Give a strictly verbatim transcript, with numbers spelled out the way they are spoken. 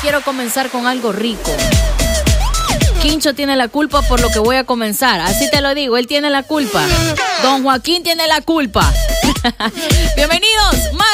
quiero comenzar con algo rico. Quincho tiene la culpa por lo que voy a comenzar. Así te lo digo, él tiene la culpa. Don Joaquín tiene la culpa. Bienvenidos, más